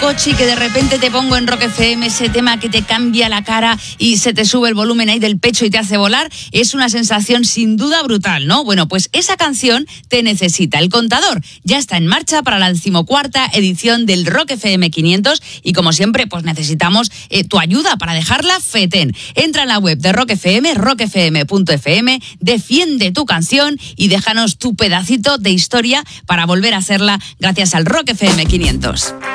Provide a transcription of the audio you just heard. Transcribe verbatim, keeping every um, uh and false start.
coche y que de repente te pongo en Rock F M ese tema que te cambia la cara y se te sube el volumen ahí del pecho y te hace volar? Es una sensación sin duda brutal, ¿no? Bueno, pues esa canción te necesita. El contador ya está en marcha para la decimocuarta edición del Rock F M quinientos y como siempre, pues necesitamos eh, tu ayuda para dejarla fetén. Entra en la web de Rock F M, rock f m punto f m, defiende tu canción y déjanos tu pedacito de historia para volver a hacerla gracias al Rock F M quinientos.